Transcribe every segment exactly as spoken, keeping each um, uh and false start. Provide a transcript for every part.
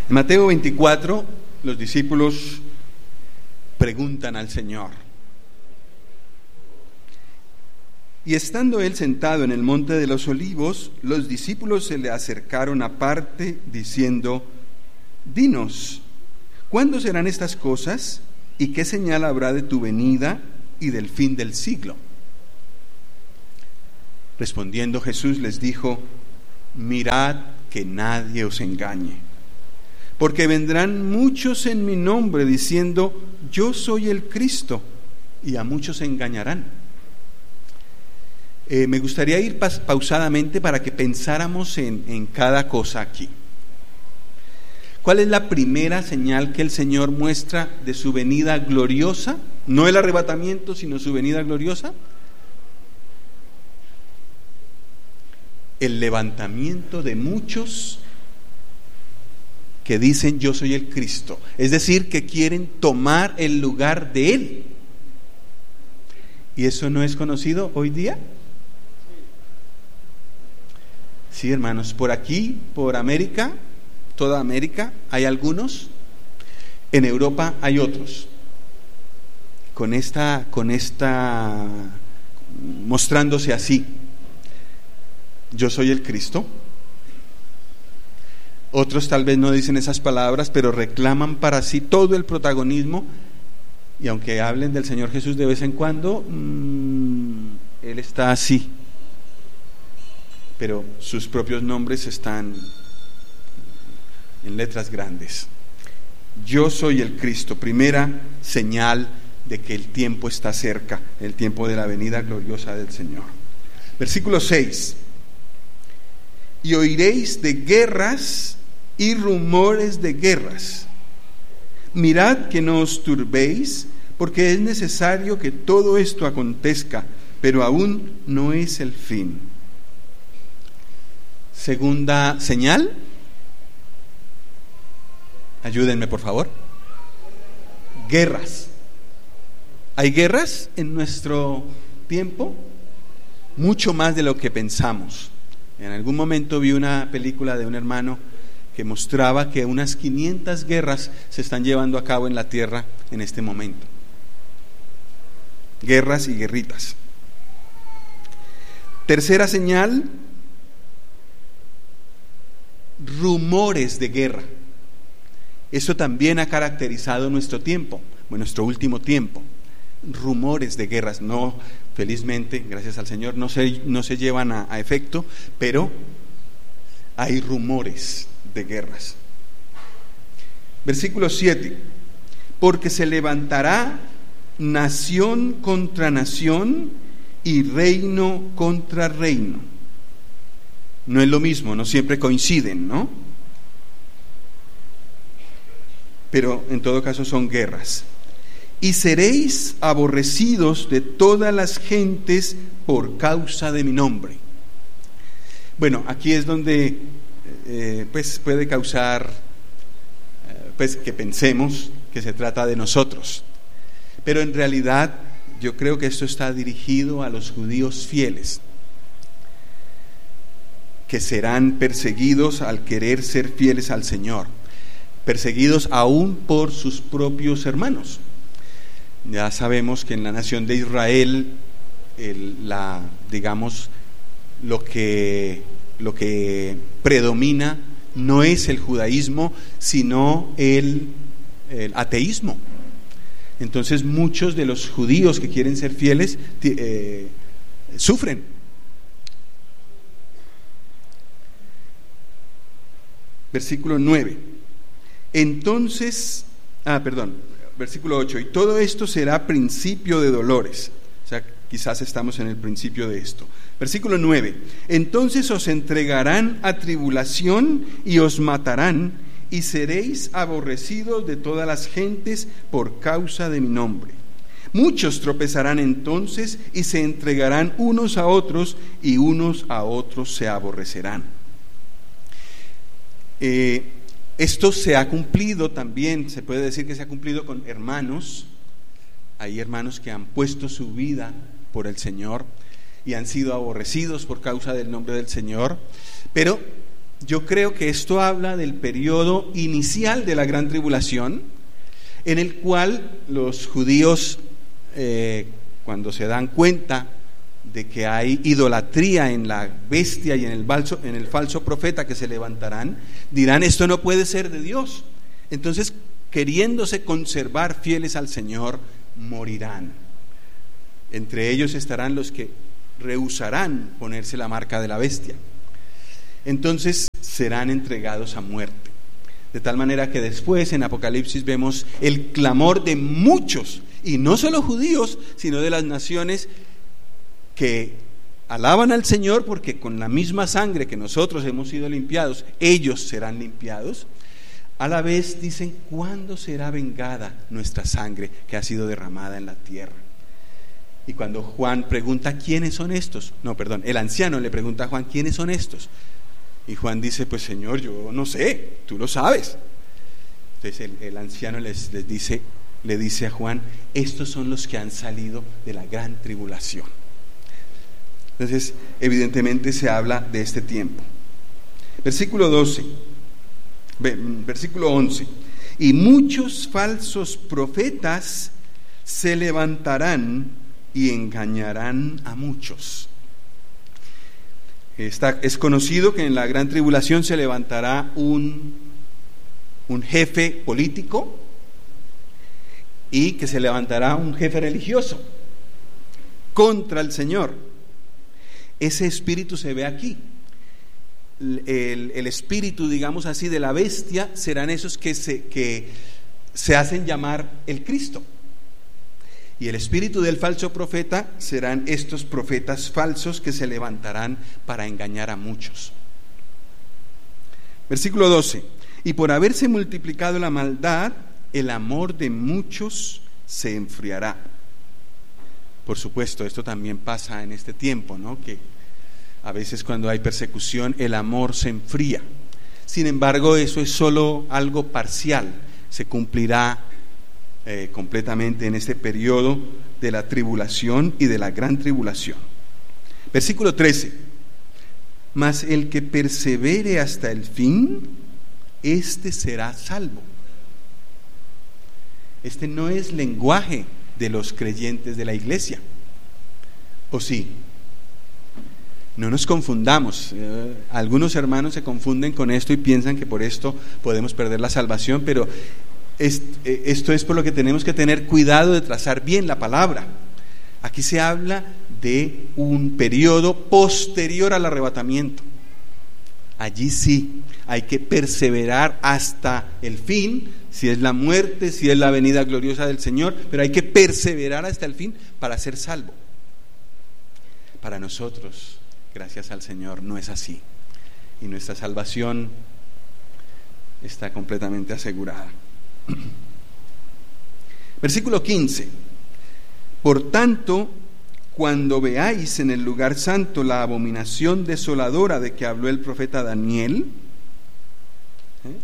En Mateo veinticuatro, los discípulos preguntan al Señor. Y estando él sentado en el monte de los olivos, los discípulos se le acercaron aparte, diciendo: Dinos, ¿cuándo serán estas cosas? ¿Y qué señal habrá de tu venida y del fin del siglo? Respondiendo Jesús les dijo: Mirad que nadie os engañe, porque vendrán muchos en mi nombre diciendo: Yo soy el Cristo, y a muchos engañarán. Eh, me gustaría ir pas- pausadamente para que pensáramos en, en cada cosa aquí. ¿Cuál es la primera señal que el Señor muestra de su venida gloriosa? No el arrebatamiento, sino su venida gloriosa. El levantamiento de muchos que dicen: Yo soy el Cristo, es decir, que quieren tomar el lugar de Él. ¿Y eso no es conocido hoy día? Sí, hermanos, por aquí, por América, toda América, hay algunos, en Europa hay otros, con esta, con esta, mostrándose así: Yo soy el Cristo. Otros tal vez no dicen esas palabras, pero reclaman para sí todo el protagonismo, y aunque hablen del Señor Jesús de vez en cuando, mmm, Él está así, pero sus propios nombres están en letras grandes. Yo soy el Cristo, primera señal de que el tiempo está cerca, el tiempo de la venida gloriosa del Señor. Versículo seis: Y oiréis de guerras y rumores de guerras. Mirad que no os turbéis, porque es necesario que todo esto acontezca, pero aún no es el fin. Segunda señal. Ayúdenme, por favor. Guerras. ¿Hay guerras en nuestro tiempo? Mucho más de lo que pensamos. En algún momento vi una película de un hermano que mostraba que unas quinientas guerras se están llevando a cabo en la tierra en este momento. Guerras y guerritas. Tercera señal: rumores de guerra. Eso también ha caracterizado nuestro tiempo, nuestro último tiempo. Rumores de guerras, no, felizmente, gracias al Señor, no se, no se llevan a, a efecto, pero hay rumores de guerras. Versículo siete: Porque se levantará nación contra nación y reino contra reino. No es lo mismo, no siempre coinciden, ¿no? Pero en todo caso son guerras. Y seréis aborrecidos de todas las gentes por causa de mi nombre. Bueno, aquí es donde eh, pues puede causar eh, pues que pensemos que se trata de nosotros. Pero en realidad yo creo que esto está dirigido a los judíos fieles, que serán perseguidos al querer ser fieles al Señor, perseguidos aún por sus propios hermanos. Ya sabemos que en la nación de Israel, el, la, digamos, lo que, lo que predomina no es el judaísmo, sino el, el ateísmo. Entonces muchos de los judíos que quieren ser fieles eh, sufren. Versículo nueve. Entonces, ah, perdón, versículo ocho. Y todo esto será principio de dolores. O sea, quizás estamos en el principio de esto. Versículo nueve. Entonces os entregarán a tribulación y os matarán, y seréis aborrecidos de todas las gentes por causa de mi nombre. Muchos tropezarán entonces y se entregarán unos a otros, y unos a otros se aborrecerán. Eh, esto se ha cumplido también, se puede decir que se ha cumplido con hermanos. Hay hermanos que han puesto su vida por el Señor y han sido aborrecidos por causa del nombre del Señor, pero Yo creo que esto habla del periodo inicial de la gran tribulación, en el cual los judíos, eh, cuando se dan cuenta de que hay idolatría en la bestia y en el, falso, en el falso profeta que se levantarán, dirán: esto no puede ser de Dios. Entonces, queriéndose conservar fieles al Señor, morirán. Entre ellos estarán los que rehusarán ponerse la marca de la bestia. Entonces serán entregados a muerte. De tal manera que después en Apocalipsis vemos el clamor de muchos, y no solo judíos, sino de las naciones que alaban al Señor, porque con la misma sangre que nosotros hemos sido limpiados, ellos serán limpiados. A la vez dicen: ¿cuándo será vengada nuestra sangre que ha sido derramada en la tierra? Y cuando Juan pregunta: ¿quiénes son estos? No, perdón, el anciano le pregunta a Juan: ¿quiénes son estos? Y Juan dice: pues Señor, yo no sé, tú lo sabes. Entonces el, el anciano les, les dice, le dice a Juan: estos son los que han salido de la gran tribulación. Entonces, evidentemente se habla de este tiempo. Versículo doce, versículo once. Y muchos falsos profetas se levantarán y engañarán a muchos. Está, es conocido que en la gran tribulación se levantará un, un jefe político y que se levantará un jefe religioso contra el Señor. Ese espíritu se ve aquí. El, el espíritu, digamos así, de la bestia serán esos que se, que se hacen llamar el Cristo. Y el espíritu del falso profeta serán estos profetas falsos que se levantarán para engañar a muchos. Versículo doce. Y por haberse multiplicado la maldad, el amor de muchos se enfriará. Por supuesto, esto también pasa en este tiempo, ¿no? Que a veces cuando hay persecución el amor se enfría. Sin embargo, eso es solo algo parcial. Se cumplirá eh, completamente en este periodo de la tribulación y de la gran tribulación. Versículo trece. Mas el que persevere hasta el fin, éste será salvo. Este no es lenguaje de los creyentes de la iglesia, ¿o sí? No nos confundamos. Eh, algunos hermanos se confunden con esto y piensan que por esto podemos perder la salvación, pero es, eh, esto es por lo que tenemos que tener cuidado de trazar bien la palabra. Aquí se habla de un periodo posterior al arrebatamiento. Allí sí hay que perseverar hasta el fin, si es la muerte, si es la venida gloriosa del Señor, pero hay que perseverar hasta el fin para ser salvo. Para nosotros, gracias al Señor, no es así, y nuestra salvación está completamente asegurada. Versículo quince. Por tanto, cuando veáis en el lugar santo la abominación desoladora de que habló el profeta Daniel, ¿eh?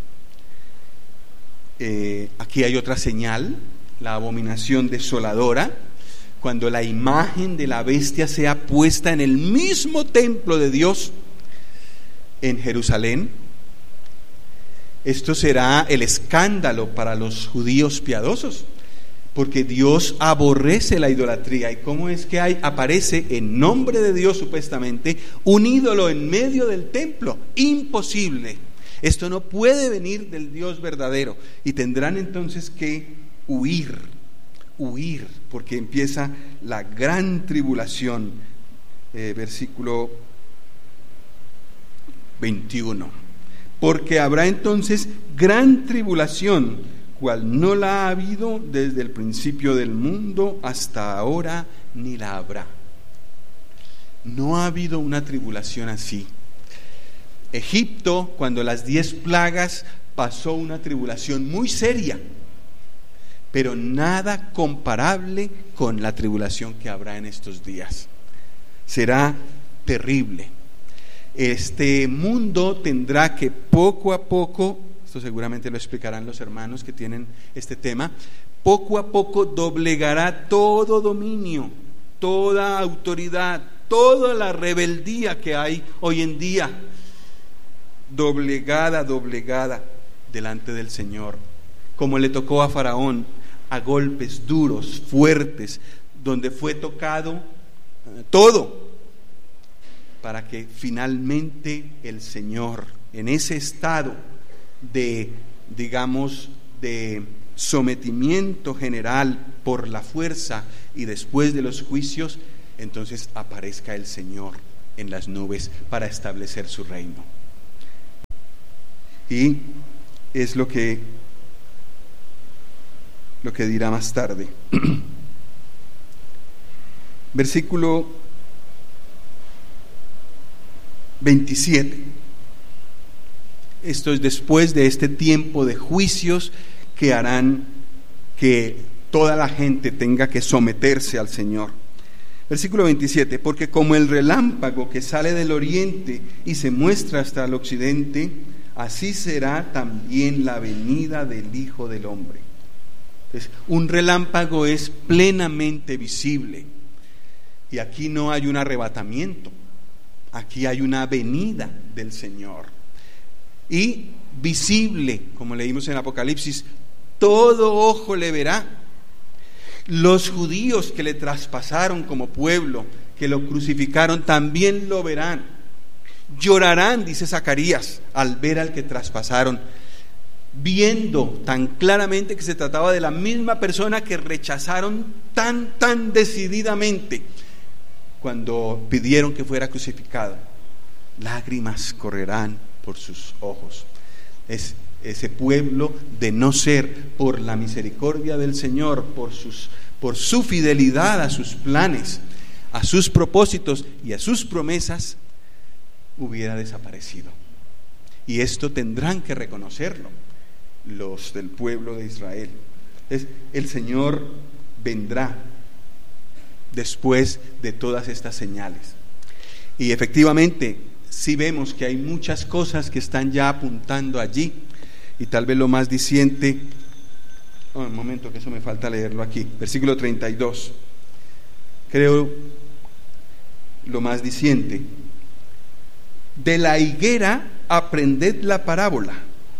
Eh, aquí hay otra señal, la abominación desoladora, cuando la imagen de la bestia sea puesta en el mismo templo de Dios en Jerusalén. Esto será el escándalo para los judíos piadosos, porque Dios aborrece la idolatría. ¿Y cómo es que hay, aparece en nombre de Dios supuestamente un ídolo en medio del templo? Imposible. Esto no puede venir del Dios verdadero, y tendrán entonces que huir, huir, porque empieza la gran tribulación. Eh, versículo veintiuno. Porque habrá entonces gran tribulación, cual no la ha habido desde el principio del mundo hasta ahora, ni la habrá. No ha habido una tribulación así. Egipto, cuando las diez plagas, pasó una tribulación muy seria, pero nada comparable con la tribulación que habrá en estos días. Será terrible. Este mundo tendrá que poco a poco, esto seguramente lo explicarán los hermanos que tienen este tema, poco a poco doblegará todo dominio, toda autoridad, toda la rebeldía que hay hoy en día. doblegada, doblegada delante del Señor, como le tocó a Faraón, a golpes duros, fuertes, donde fue tocado todo, para que finalmente el Señor, en ese estado de, digamos, de sometimiento general por la fuerza y después de los juicios, entonces aparezca el Señor en las nubes para establecer su reino. Y es lo que lo que dirá más tarde. Versículo veintisiete. Esto es después de este tiempo de juicios que harán que toda la gente tenga que someterse al Señor. Versículo veintisiete, porque como el relámpago que sale del oriente y se muestra hasta el occidente, así será también la venida del Hijo del Hombre. Entonces, un relámpago es plenamente visible, y aquí no hay un arrebatamiento, aquí hay una venida del Señor, y visible, como leímos en Apocalipsis, todo ojo le verá. Los judíos que le traspasaron como pueblo, que lo crucificaron, también lo verán. Llorarán, dice Zacarías, al ver al que traspasaron, viendo tan claramente que se trataba de la misma persona que rechazaron tan, tan decididamente cuando pidieron que fuera crucificado. Lágrimas correrán por sus ojos. Es ese pueblo, de no ser por la misericordia del Señor, por sus, por su fidelidad a sus planes, a sus propósitos y a sus promesas, hubiera desaparecido. Y esto tendrán que reconocerlo los del pueblo de Israel. Es, el Señor vendrá después de todas estas señales. Y efectivamente, sí vemos que hay muchas cosas que están ya apuntando allí. Y tal vez lo más diciente, oh, un momento que eso me falta leerlo aquí, versículo treinta y dos, creo lo más diciente: de la higuera aprended la parábola.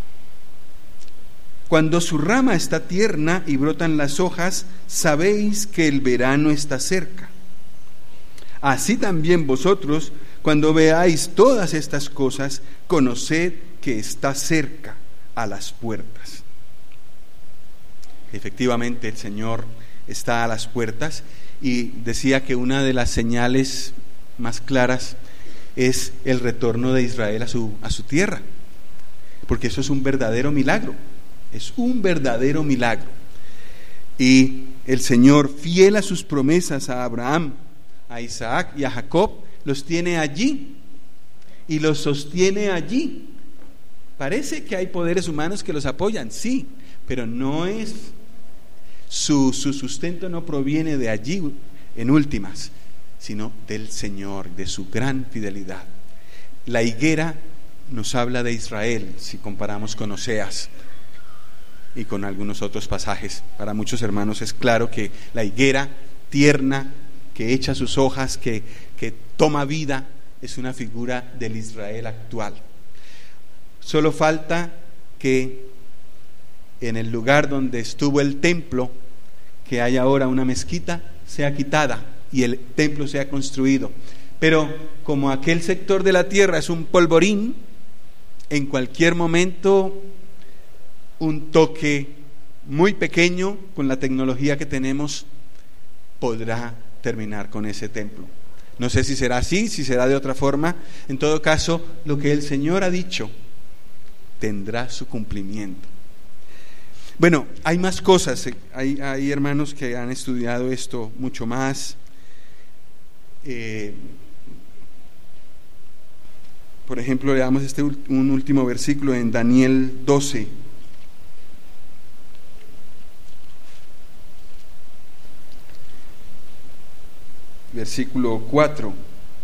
Cuando su rama está tierna y brotan las hojas, sabéis que el verano está cerca. Así también vosotros, cuando veáis todas estas cosas, conoced que está cerca, a las puertas. Efectivamente, el Señor está a las puertas, y decía que una de las señales más claras es el retorno de Israel a su, a su tierra, porque eso es un verdadero milagro, es un verdadero milagro. Y el Señor, fiel a sus promesas a Abraham, a Isaac y a Jacob, los tiene allí y los sostiene allí. Parece que hay poderes humanos que los apoyan, sí, pero no es su, su sustento no proviene de allí en últimas, sino del Señor, de su gran fidelidad. La higuera nos habla de Israel, si comparamos con Oseas y con algunos otros pasajes. Para muchos hermanos es claro que la higuera tierna, que echa sus hojas, que, que toma vida, es una figura del Israel actual. Solo falta que en el lugar donde estuvo el templo, que hay ahora una mezquita, sea quitada y el templo sea construido. Pero como aquel sector de la tierra es un polvorín, en cualquier momento un toque muy pequeño con la tecnología que tenemos podrá terminar con ese templo. No sé si será así, si será de otra forma. En todo caso, lo que el Señor ha dicho tendrá su cumplimiento. Bueno, hay más cosas, hay, hay hermanos que han estudiado esto mucho más. Eh, por ejemplo, leamos este un último versículo en Daniel doce. Versículo cuatro.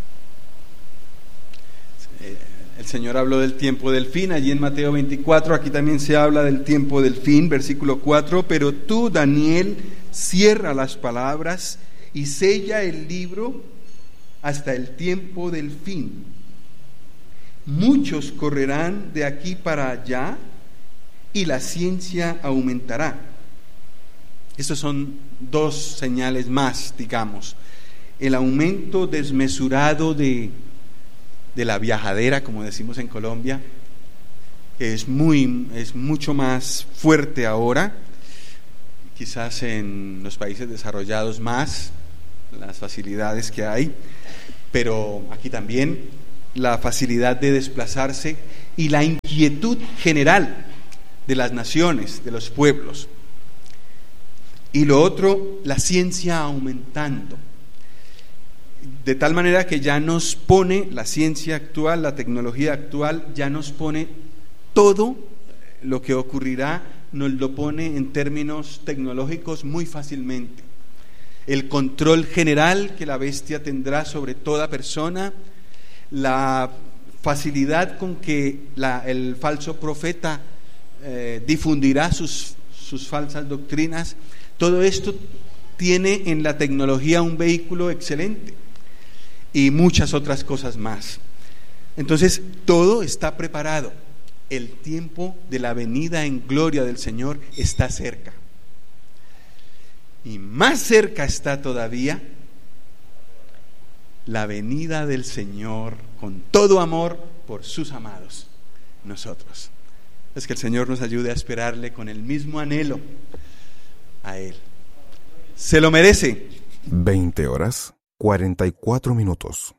El Señor habló del tiempo del fin, allí en Mateo veinticuatro, aquí también se habla del tiempo del fin, versículo cuatro, pero tú, Daniel, cierra las palabras y sella el libro hasta el tiempo del fin. Muchos correrán de aquí para allá y la ciencia aumentará. Estos son dos señales más, digamos. El aumento desmesurado de, de la viajadera, como decimos en Colombia, es, muy, es mucho más fuerte ahora, quizás en los países desarrollados más, las facilidades que hay, pero aquí también la facilidad de desplazarse y la inquietud general de las naciones, de los pueblos. Y lo otro, la ciencia aumentando, de tal manera que ya nos pone, la ciencia actual, la tecnología actual, ya nos pone todo lo que ocurrirá, nos lo pone en términos tecnológicos muy fácilmente. El control general que la bestia tendrá sobre toda persona, la facilidad con que la, el falso profeta eh, difundirá sus, sus falsas doctrinas, todo esto tiene en la tecnología un vehículo excelente y muchas otras cosas más. Entonces, todo está preparado. El tiempo de la venida en gloria del Señor está cerca. Y más cerca está todavía la venida del Señor con todo amor por sus amados, nosotros. Es que el Señor nos ayude a esperarle con el mismo anhelo a Él. Se lo merece. veinte horas, cuarenta y cuatro minutos.